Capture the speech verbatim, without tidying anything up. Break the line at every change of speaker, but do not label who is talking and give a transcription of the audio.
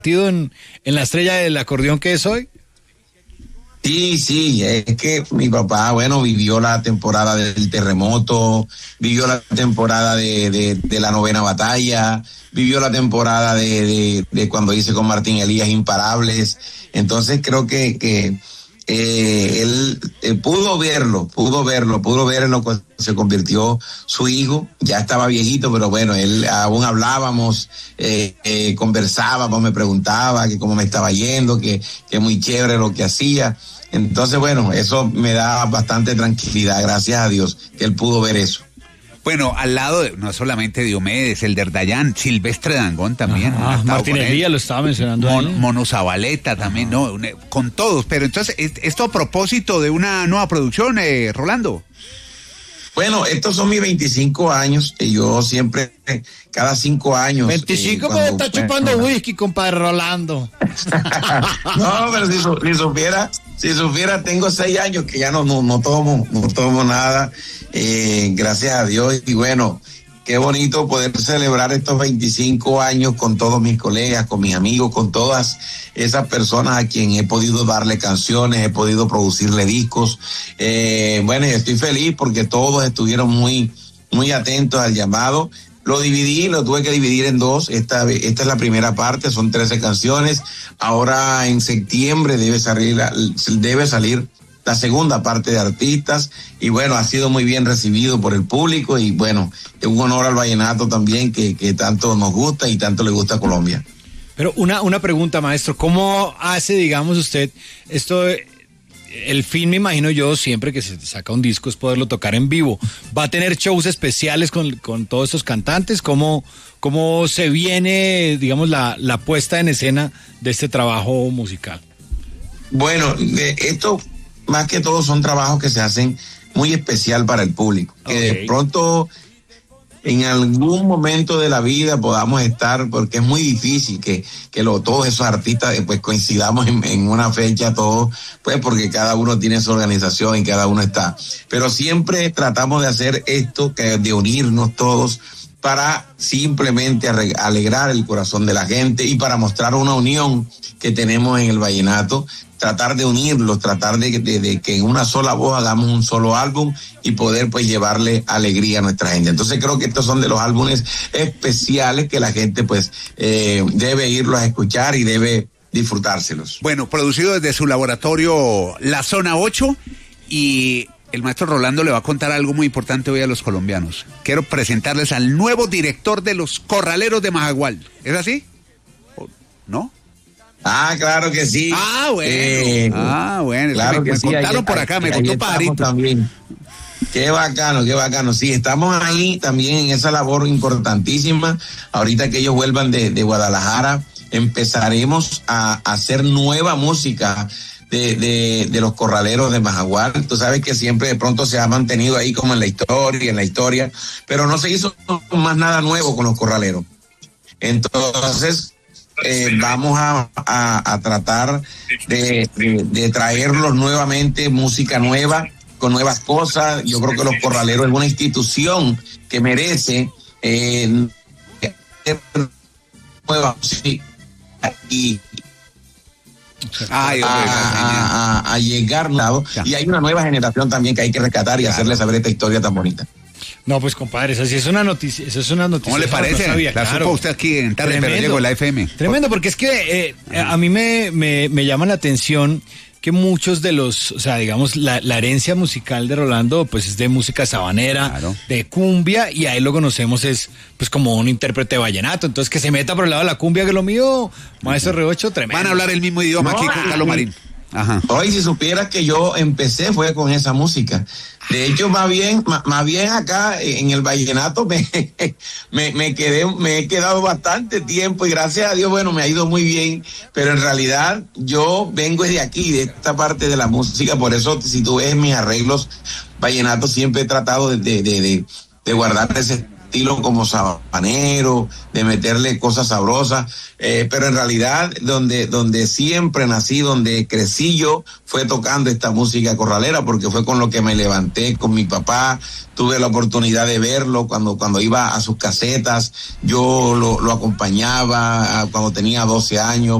en, en la estrella del acordeón que es hoy?
Sí, sí, es que mi papá, bueno, vivió la temporada del terremoto, vivió la temporada de, de, de la novena batalla, vivió la temporada de, de, de cuando hice con Martín Elías Imparables. Entonces creo que, que eh, él eh, pudo verlo, pudo verlo, pudo verlo cuando se convirtió su hijo. Ya estaba viejito, pero bueno, él aún hablábamos, eh, eh, conversábamos, me preguntaba que cómo me estaba yendo, que, que muy chévere lo que hacía. Entonces, bueno, eso me da bastante tranquilidad, gracias a Dios, que él pudo ver eso.
Bueno, al lado, de, no solamente Diomedes, el Dardayán, Silvestre Dangond también.
Ah, Martín Elías lo estaba mencionando.
Mon,
ahí.
Mono Zabaleta también, no, con todos. Pero entonces, esto a propósito de una nueva producción, eh, Rolando.
Bueno, estos son mis veinticinco años, y yo siempre, cada cinco años...
veinticinco, eh, cuando, pero está chupando bueno, whisky, compadre Rolando.
No, pero si, si supiera, si supiera, tengo seis años que ya no, no, no tomo, no tomo nada, eh, gracias a Dios, y bueno, qué bonito poder celebrar estos veinticinco años con todos mis colegas, con mis amigos, con todas esas personas a quien he podido darle canciones, he podido producirle discos. Eh, bueno, estoy feliz porque todos estuvieron muy, muy atentos al llamado. Lo dividí, lo tuve que dividir en dos. Esta, esta es la primera parte, son trece canciones. Ahora en septiembre debe salir, debe salir la segunda parte de artistas, y bueno, ha sido muy bien recibido por el público, y bueno, es un honor al vallenato también, que, que tanto nos gusta y tanto le gusta a Colombia.
Pero una, una pregunta, maestro, ¿cómo hace, digamos, usted esto? El fin, me imagino yo, siempre que se saca un disco es poderlo tocar en vivo. ¿Va a tener shows especiales con, con todos estos cantantes? ¿Cómo, cómo se viene, digamos, la, la puesta en escena de este trabajo musical?
Bueno, esto más que todo son trabajos que se hacen muy especial para el público. Okay. Que de pronto en algún momento de la vida podamos estar, porque es muy difícil que, que lo, todos esos artistas pues coincidamos en, en una fecha todos, pues porque cada uno tiene su organización y cada uno está. Pero siempre tratamos de hacer esto, que de unirnos todos para simplemente alegrar el corazón de la gente y para mostrar una unión que tenemos en el vallenato, tratar de unirlos, tratar de, de, de que en una sola voz hagamos un solo álbum y poder pues llevarle alegría a nuestra gente. Entonces creo que estos son de los álbumes especiales que la gente pues eh, debe irlos a escuchar y debe disfrutárselos.
Bueno, producido desde su laboratorio La Zona ocho, y el maestro Rolando le va a contar algo muy importante hoy a los colombianos. Quiero presentarles al nuevo director de los Corraleros de Majagual. ¿Es así? ¿No?
Ah, claro que sí.
Ah, bueno.
Eh,
ah, bueno.
Claro
me,
que
me
sí,
contaron
ahí,
por acá,
ahí,
me contó Pajarito.
También. Qué bacano, qué bacano. Sí, estamos ahí también en esa labor importantísima. Ahorita que ellos vuelvan de, de Guadalajara, empezaremos a, a hacer nueva música de, de, de los Corraleros de Majagual. Tú sabes que siempre de pronto se ha mantenido ahí como en la historia, en la historia, pero no se hizo más nada nuevo con los Corraleros. Entonces, Eh, vamos a, a, a tratar de, de, de traerlos nuevamente, música nueva, con nuevas cosas. Yo creo que los Corraleros es una institución que merece eh, nueva música y
Ay,
a, a, a, a llegar, ¿no? Y hay una nueva generación también que hay que rescatar y claro, hacerle saber esta historia tan bonita.
No, pues compadre, esa sí es una noticia, esa es una noticia.
¿Cómo le parece?
No sabía,
la
claro.
supo usted aquí en Tarde Pero Llego, la F M.
Tremendo, porque es que eh, a mí me, me, me llama la atención que muchos de los, o sea, digamos, la, la herencia musical de Rolando, pues es de música sabanera, claro, de cumbia, y a él lo conocemos es, pues, como un intérprete de vallenato. Entonces, que se meta por el lado de la cumbia, que es lo mío, maestro R ocho, tremendo.
Van a hablar el mismo idioma no, aquí con Carlos Marín.
Ajá. Hoy, si supieras que yo empecé fue con esa música. De hecho, más bien, más, más bien acá en el vallenato me, me, me quedé, me he quedado bastante tiempo y gracias a Dios, bueno, me ha ido muy bien, pero en realidad yo vengo de aquí, de esta parte de la música, por eso si tú ves mis arreglos vallenatos siempre he tratado de, de, de, de guardar ese estilo como sabanero, de meterle cosas sabrosas, eh, pero en realidad donde, donde siempre nací, donde crecí yo, fue tocando esta música corralera, porque fue con lo que me levanté con mi papá. Tuve la oportunidad de verlo cuando, cuando iba a sus casetas, yo lo, lo acompañaba cuando tenía doce años.